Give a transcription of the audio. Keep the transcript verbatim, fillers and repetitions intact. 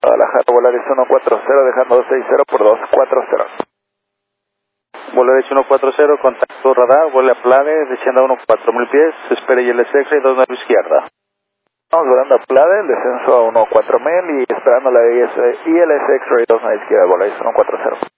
Guadalajara, volar es uno cuatro cero, dejando dos seis cero por dos cuatro cero. Volar es uno cuatro cero, contacto radar, vuele a Plade, descienda a uno cuatro mil pies, espere I L S X-ray dos nueve izquierda. Estamos volando a Plade, el descenso a uno cuatro mil y esperando la I L S X-ray dos nueve izquierda, volar es uno cuatro cero.